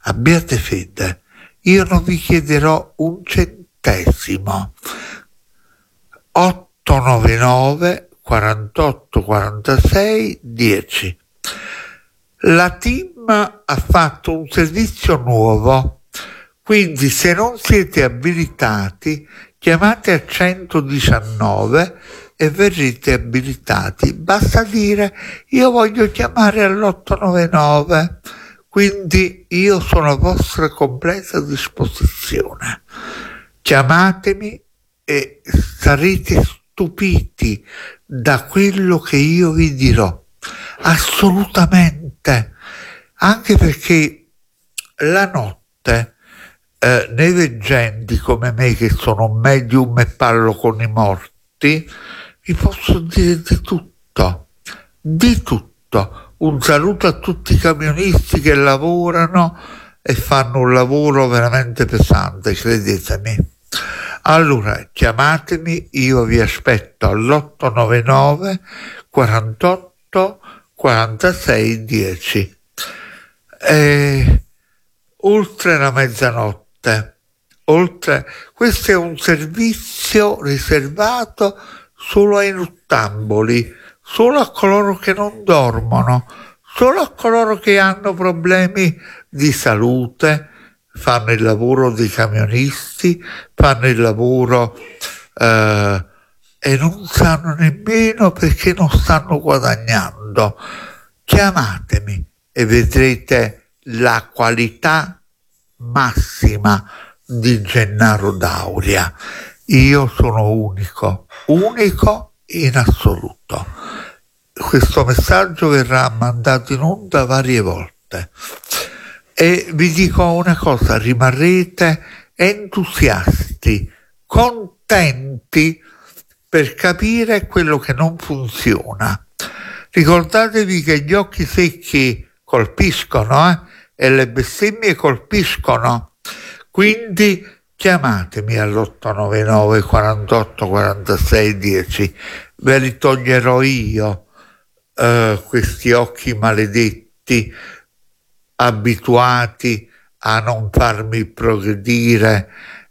abbiate fede, io non vi chiederò un centesimo. 899 48 46 10. La team ha fatto un servizio nuovo, quindi se non siete abilitati chiamate a 119 e verrete abilitati. Basta dire io voglio chiamare all'899, quindi io sono a vostra completa disposizione. Chiamatemi e sarete stupiti da quello che io vi dirò. Assolutamente, anche perché la notte nei veggenti come me, che sono un medium e parlo con i morti, vi posso dire di tutto, di tutto. Un saluto a tutti i camionisti che lavorano e fanno un lavoro veramente pesante, credetemi. Allora chiamatemi, io vi aspetto all'899 48 46 10. Oltre la mezzanotte, questo è un servizio riservato solo ai nottamboli, solo a coloro che non dormono, solo a coloro che hanno problemi di salute, fanno il lavoro dei camionisti, fanno il lavoro e non sanno nemmeno perché non stanno guadagnando. Chiamatemi e vedrete la qualità massima di Gennaro Dauria. Io sono unico in assoluto. Questo messaggio verrà mandato in onda varie volte e vi dico una cosa: rimarrete entusiasti, contenti per capire quello che non funziona. Ricordatevi che gli occhi secchi colpiscono e le bestemmie colpiscono, quindi chiamatemi all'899 48 46 10, ve li toglierò io questi occhi maledetti abituati a non farmi progredire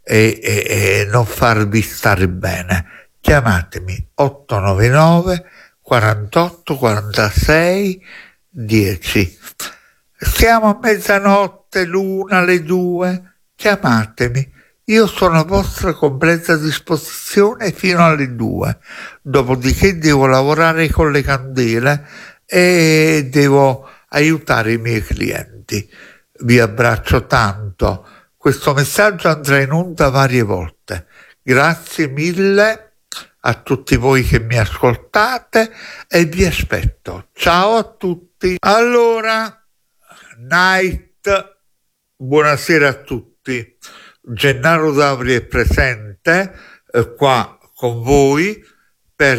e non farvi stare bene. Chiamatemi 899 48 46 10. Siamo a mezzanotte, l'una, le 2, chiamatemi, io sono a vostra completa disposizione fino alle 2, dopodiché devo lavorare con le candele e devo aiutare i miei clienti. Vi abbraccio tanto, questo messaggio andrà in onda varie volte. Grazie mille a tutti voi che mi ascoltate e vi aspetto. Ciao a tutti. Allora, night, buonasera a tutti. Gennaro Dauria è presente qua con voi per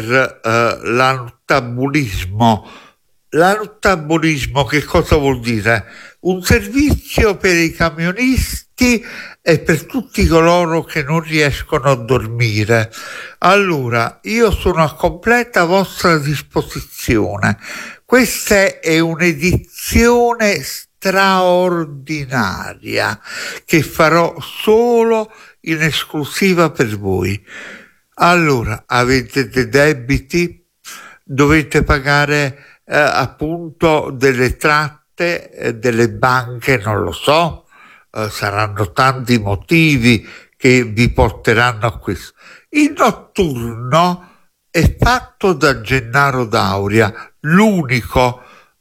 l'anottambulismo. L'anottambulismo che cosa vuol dire? Un servizio per i camionisti e per tutti coloro che non riescono a dormire. Allora, io sono a completa vostra disposizione. Questa è un'edizione straordinaria che farò solo in esclusiva per voi. Allora, avete dei debiti? Dovete pagare appunto delle tratte delle banche, non lo so, saranno tanti motivi che vi porteranno a questo. Il notturno è fatto da Gennaro Dauria, l'unico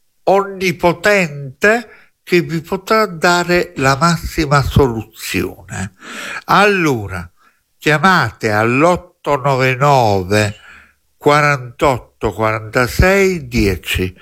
onnipotente che vi potrà dare la massima soluzione. Allora, chiamate all'899 48 46 10.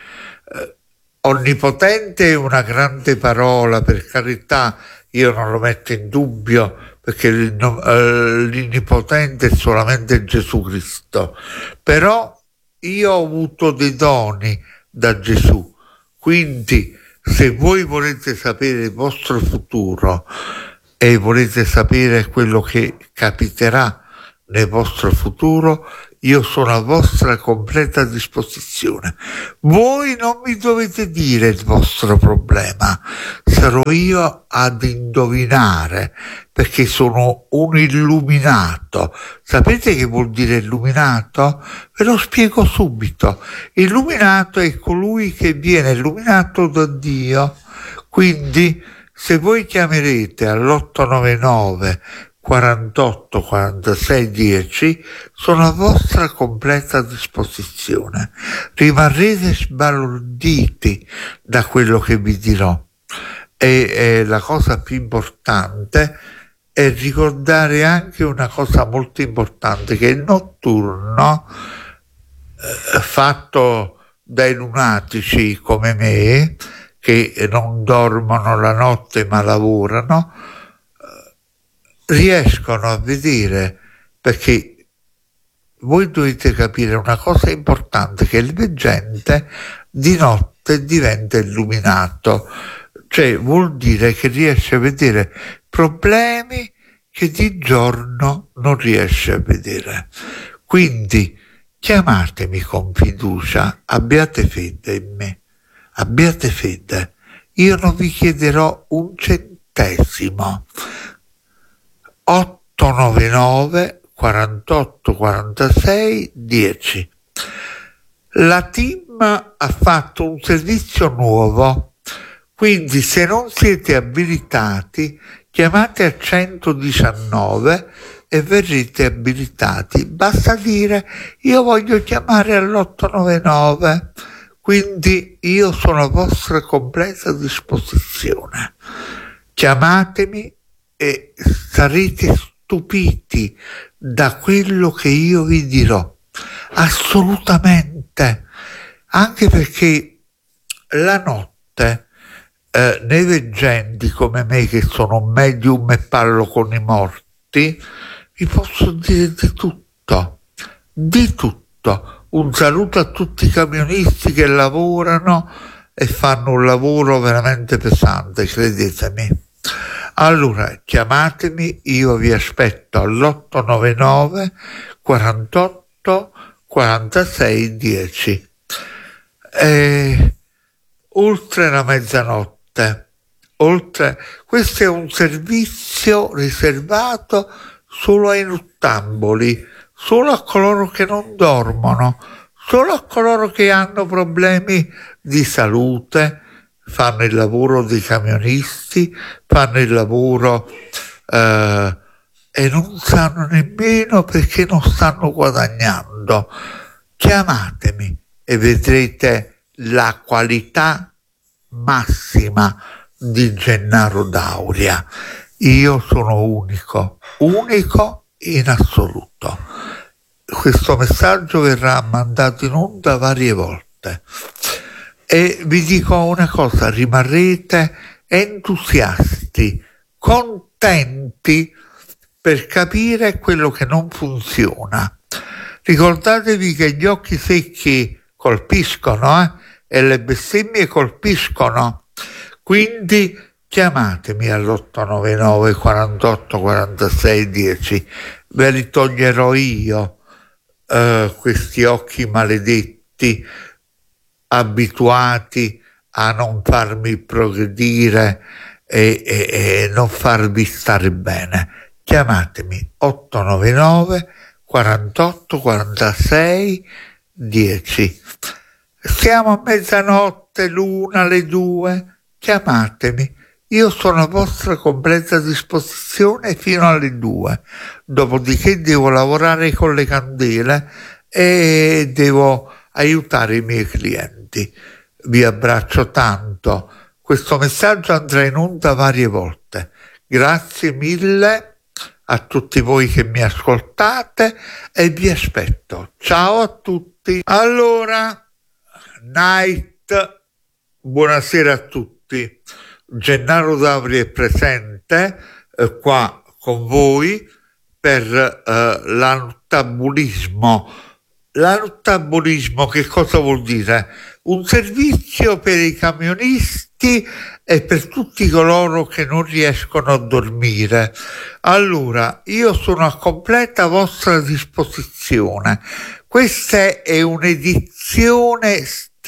Onnipotente è una grande parola, per carità, io non lo metto in dubbio, perché l'Innipotente è solamente Gesù Cristo, però io ho avuto dei doni da Gesù, quindi se voi volete sapere il vostro futuro e volete sapere quello che capiterà nel vostro futuro, io sono a vostra completa disposizione. Voi non mi dovete dire il vostro problema, sarò io ad indovinare, perché sono un illuminato. Sapete che vuol dire illuminato? Ve lo spiego subito. Illuminato è colui che viene illuminato da Dio. Quindi se voi chiamerete all'899 48 46 10, sono a vostra completa disposizione. Rimarrete sbalorditi da quello che vi dirò. E la cosa più importante è ricordare anche una cosa molto importante, che il notturno fatto dai lunatici come me, che non dormono la notte ma lavorano, riescono a vedere, perché voi dovete capire una cosa importante, che il veggente di notte diventa illuminato, cioè vuol dire che riesce a vedere problemi che di giorno non riesce a vedere. Quindi chiamatemi con fiducia, abbiate fede in me, abbiate fede, io non vi chiederò un centesimo. 899 48 46 10. La team ha fatto un servizio nuovo, quindi se non siete abilitati chiamate a 119 e verrete abilitati. Basta dire io voglio chiamare all'899, quindi io sono a vostra completa disposizione. Chiamatemi e sarete stupiti da quello che io vi dirò, assolutamente, anche perché la notte nei veggenti come me, che sono medium e parlo con i morti, vi posso dire di tutto, di tutto. Un saluto a tutti i camionisti che lavorano e fanno un lavoro veramente pesante, credetemi. Allora chiamatemi, io vi aspetto all'899 48 46 10. Oltre la mezzanotte, questo è un servizio riservato solo ai nottamboli, solo a coloro che non dormono, solo a coloro che hanno problemi di salute, fanno il lavoro dei camionisti, fanno il lavoro e non sanno nemmeno perché non stanno guadagnando. Chiamatemi e vedrete la qualità massima di Gennaro Dauria. Io sono unico in assoluto. Questo messaggio verrà mandato in onda varie volte. E vi dico una cosa, rimarrete entusiasti, contenti per capire quello che non funziona. Ricordatevi che gli occhi secchi colpiscono, e le bestemmie colpiscono. Quindi chiamatemi all'899 48 46 10, ve li toglierò io questi occhi maledetti, abituati a non farmi progredire e non farvi stare bene. Chiamatemi 899 48 46 10. Siamo a mezzanotte, l'una, le 2, chiamatemi. Io sono a vostra completa disposizione fino alle 2, dopodiché devo lavorare con le candele e devo aiutare i miei clienti. Vi abbraccio tanto. Questo messaggio andrà in onda varie volte. Grazie mille a tutti voi che mi ascoltate e vi aspetto. Ciao a tutti. Allora, night, buonasera a tutti. Gennaro Dauria è presente qua con voi per l'anottambulismo. L'anottambulismo che cosa vuol dire? Un servizio per i camionisti vecchi e per tutti coloro che non riescono a dormire. Allora, io sono a completa vostra disposizione. Questa è un'edizione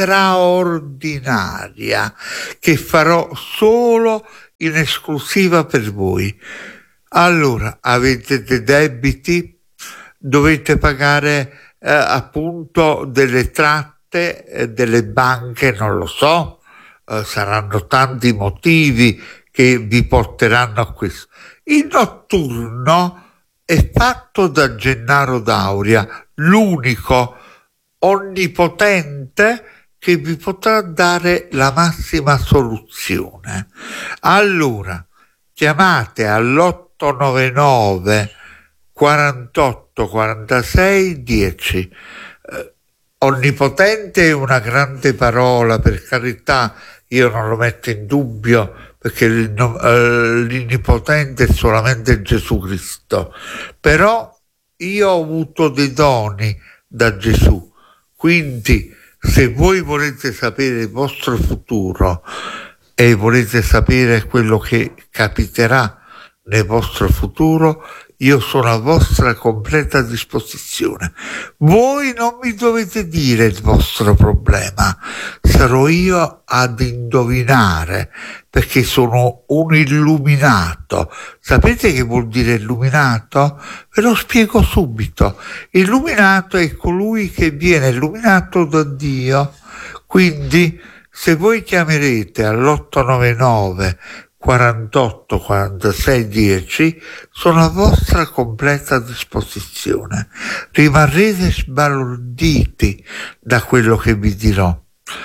straordinaria che farò solo in esclusiva per voi. Allora, avete dei debiti? Dovete pagare appunto delle tratte delle banche, non lo so, saranno tanti motivi che vi porteranno a questo. Il notturno è fatto da Gennaro Dauria, l'unico onnipotente che vi potrà dare la massima soluzione. Allora, chiamate all'899 48 46 10. Onnipotente è una grande parola, per carità, io non lo metto in dubbio, perché l'Innipotente è solamente Gesù Cristo, però io ho avuto dei doni da Gesù, quindi se voi volete sapere il vostro futuro e volete sapere quello che capiterà nel vostro futuro, io sono a vostra completa disposizione. Voi non mi dovete dire il vostro problema, sarò io ad indovinare, perché sono un illuminato. Sapete che vuol dire illuminato? Ve lo spiego subito. Illuminato è colui che viene illuminato da Dio. Quindi se voi chiamerete all'899 48 46 10, sono a vostra completa disposizione. Rimarrete sbalorditi da quello che vi dirò,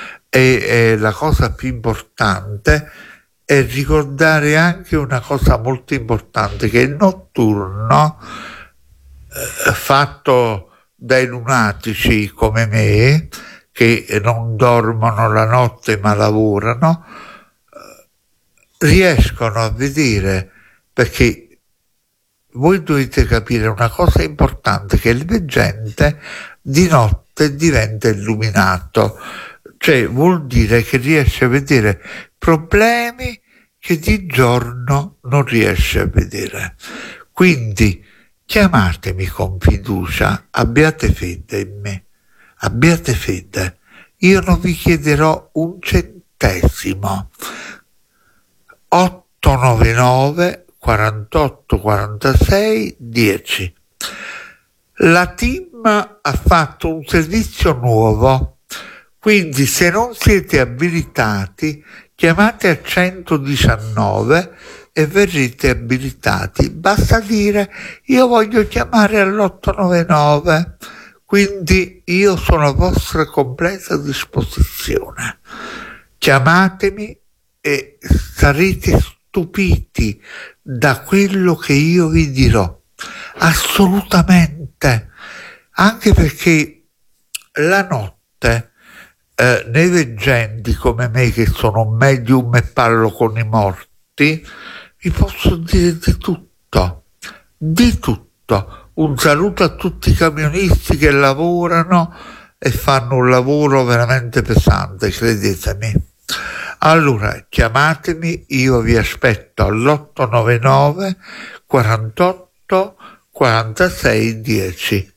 e la cosa più importante è ricordare anche una cosa molto importante, che il notturno fatto dai lunatici come me, che non dormono la notte ma lavorano, riescono a vedere, perché voi dovete capire una cosa importante, che il veggente di notte diventa illuminato, cioè vuol dire che riesce a vedere problemi che di giorno non riesce a vedere. Quindi chiamatemi con fiducia, abbiate fede in me, abbiate fede, io non vi chiederò un centesimo. 899 48 46 10. La team ha fatto un servizio nuovo, quindi se non siete abilitati chiamate a 119 e verrete abilitati. Basta dire io voglio chiamare all'899, quindi io sono a vostra completa disposizione. Chiamatemi e sarete stupiti da quello che io vi dirò, assolutamente, anche perché la notte nei veggenti come me, che sono medium e parlo con i morti, vi posso dire di tutto, di tutto. Un saluto a tutti i camionisti che lavorano e fanno un lavoro veramente pesante, credetemi. Allora chiamatemi, io vi aspetto all'899 48 46 10.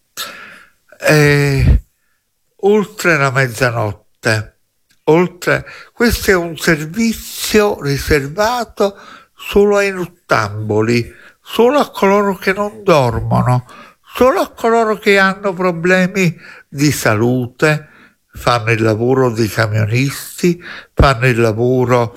Oltre la mezzanotte, questo è un servizio riservato solo ai nottamboli, solo a coloro che non dormono, solo a coloro che hanno problemi di salute, fanno il lavoro dei camionisti, fanno il lavoro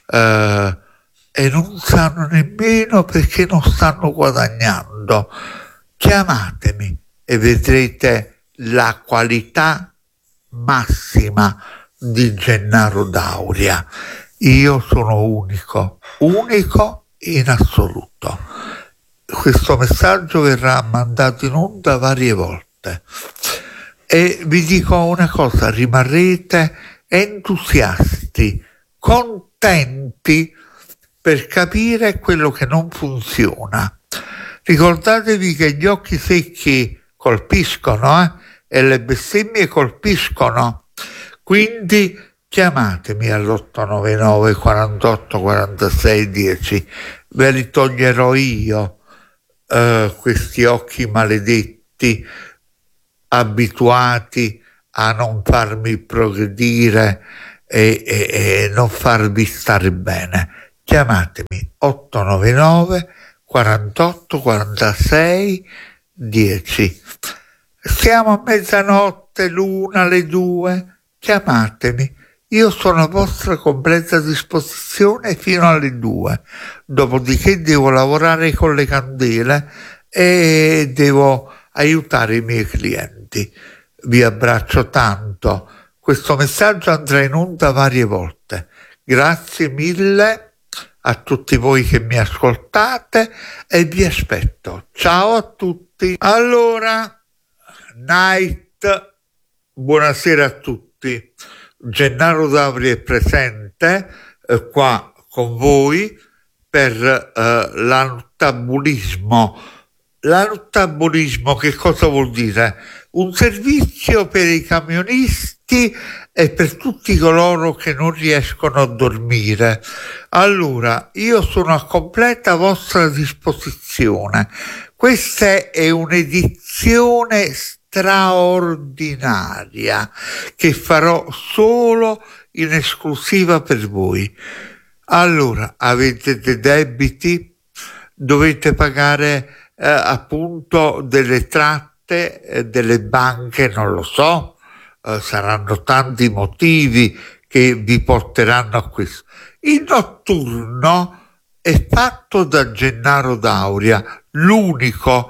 e non sanno nemmeno perché non stanno guadagnando. Chiamatemi e vedrete la qualità massima di Gennaro Dauria. Io sono unico in assoluto. Questo messaggio verrà mandato in onda varie volte. E vi dico una cosa, rimarrete entusiasti, contenti per capire quello che non funziona. Ricordatevi che gli occhi secchi colpiscono, e le bestemmie colpiscono. Quindi chiamatemi all'899 48 46 10, ve li toglierò io questi occhi maledetti abituati a non farmi progredire e non farvi stare bene. Chiamatemi 899 48 46 10. Siamo a mezzanotte, l'una, le 2, chiamatemi. Io sono a vostra completa disposizione fino alle 2, dopodiché devo lavorare con le candele e devo aiutare i miei clienti. Vi abbraccio tanto. Questo messaggio andrà in onda varie volte. Grazie mille a tutti voi che mi ascoltate e vi aspetto. Ciao a tutti. Allora, night, buonasera a tutti. Gennaro Dauri è presente qua con voi per l'antabulismo. L'antabulismo che cosa vuol dire? Un servizio per i camionisti e per tutti coloro che non riescono a dormire. Allora, io sono a completa vostra disposizione. Questa è un'edizione straordinaria che farò solo in esclusiva per voi. Allora, avete dei debiti, dovete pagare appunto delle tratte delle banche, non lo so, saranno tanti motivi che vi porteranno a questo. Il notturno è fatto da Gennaro Dauria, l'unico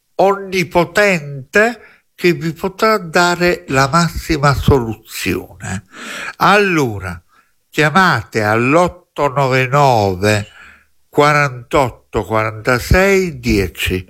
onnipotente che vi potrà dare la massima soluzione. Allora, chiamate all'899 48 46 10.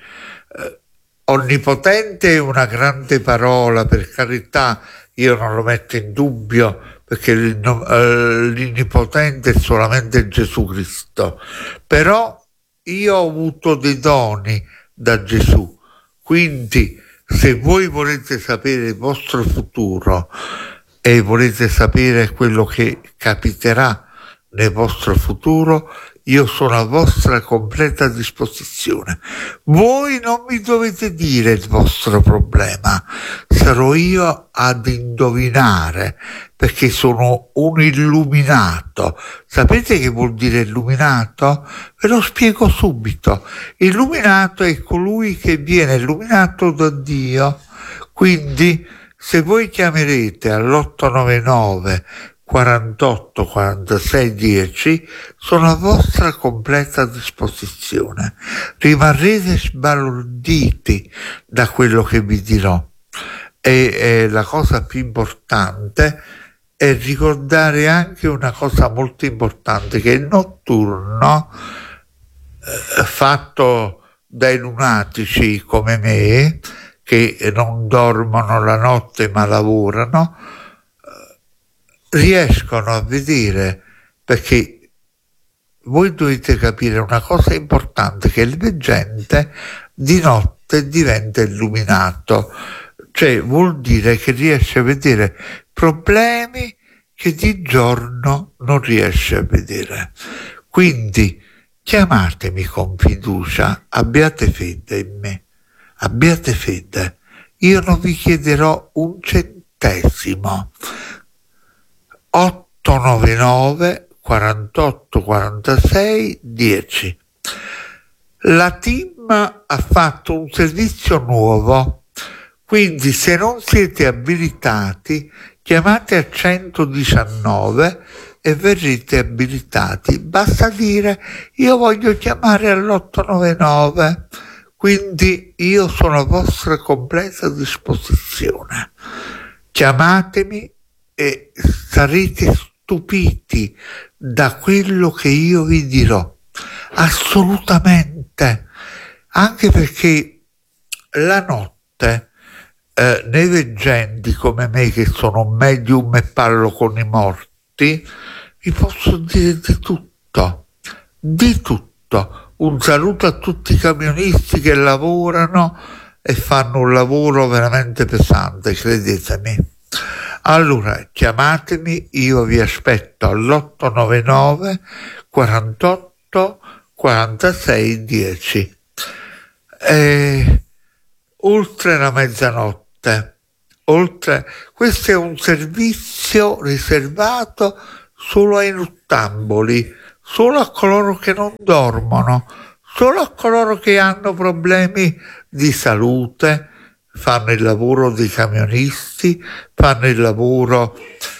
Onnipotente è una grande parola, per carità, io non lo metto in dubbio, perché l'onnipotente è solamente Gesù Cristo, però io ho avuto dei doni da Gesù, quindi se voi volete sapere il vostro futuro e volete sapere quello che capiterà nel vostro futuro, io sono a vostra completa disposizione. Voi non mi dovete dire il vostro problema, sarò io ad indovinare, perché sono un illuminato. Sapete che vuol dire illuminato? Ve lo spiego subito. Illuminato è colui che viene illuminato da Dio. Quindi, se voi chiamerete all'899 48 46 10, sono a vostra completa disposizione. Rimarrete sbalorditi da quello che vi dirò. E la cosa più importante è ricordare anche una cosa molto importante, che il notturno fatto dai lunatici come me, che non dormono la notte ma lavorano, riescono a vedere, perché voi dovete capire una cosa importante, che il veggente di notte diventa illuminato, cioè vuol dire che riesce a vedere problemi che di giorno non riesce a vedere. Quindi chiamatemi con fiducia, abbiate fede in me, abbiate fede, io non vi chiederò un centesimo. 899 48 46 10. La team ha fatto un servizio nuovo, quindi se non siete abilitati chiamate a 119 e verrete abilitati. Basta dire io voglio chiamare all'899, quindi io sono a vostra completa disposizione. Chiamatemi e sarete stupiti da quello che io vi dirò, assolutamente, anche perché la notte nei veggenti come me, che sono medium e parlo con i morti, vi posso dire di tutto, di tutto. Un saluto a tutti i camionisti che lavorano e fanno un lavoro veramente pesante, credetemi. Allora chiamatemi, io vi aspetto all'899 48 46 10. Oltre la mezzanotte, questo è un servizio riservato solo ai nottamboli, solo a coloro che non dormono, solo a coloro che hanno problemi di salute, fanno il lavoro dei camionisti, fanno il lavoro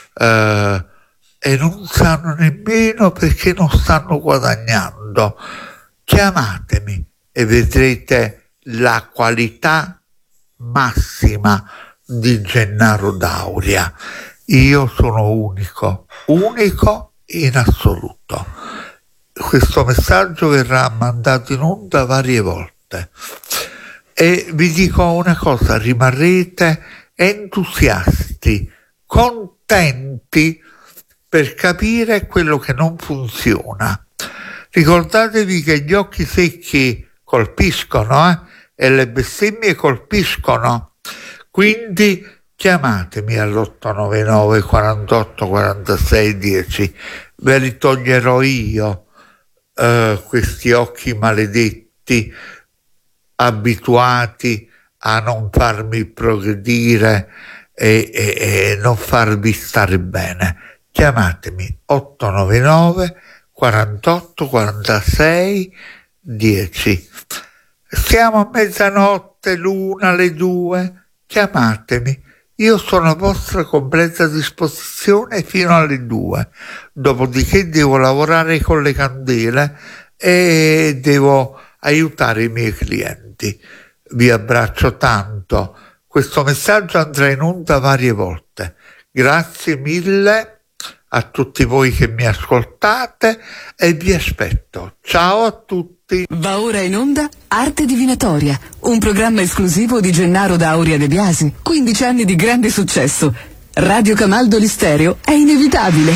e non sanno nemmeno perché non stanno guadagnando. Chiamatemi e vedrete la qualità massima di Gennaro D'Auria. Io sono unico in assoluto. Questo messaggio verrà mandato in onda varie volte e vi dico una cosa: rimarrete entusiasti, contenti per capire quello che non funziona. Ricordatevi che gli occhi secchi colpiscono e le bestemmie colpiscono, quindi chiamatemi all'899 48 46 10, ve li toglierò io questi occhi maledetti abituati a non farmi progredire e non farvi stare bene. Chiamatemi 899 48 46 10. Siamo a mezzanotte, l'una, le 2, chiamatemi. Io sono a vostra completa disposizione fino alle 2, dopodiché devo lavorare con le candele e devo aiutare i miei clienti. Vi abbraccio tanto. Questo messaggio andrà in onda varie volte. Grazie mille a tutti voi che mi ascoltate e vi aspetto. Ciao a tutti. Va ora in onda Arte Divinatoria, un programma esclusivo di Gennaro D'Auria De Biasi. 15 anni di grande successo. Radio Camaldoli Stereo è inevitabile.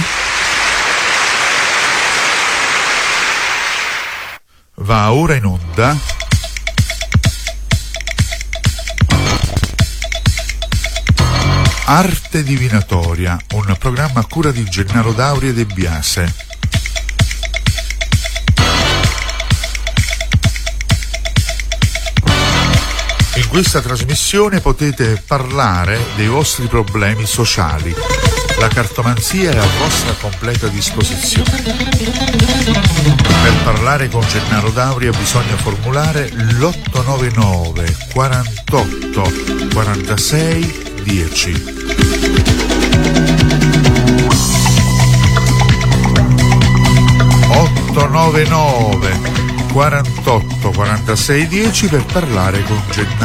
Va ora in onda Arte Divinatoria, un programma a cura di Gennaro D'Auria De Biasi. In questa trasmissione potete parlare dei vostri problemi sociali. La cartomanzia è a vostra completa disposizione. Per parlare con Gennaro D'Auria bisogna formulare l'899 48 46 10. 899 48 46 10 per parlare con Gennaro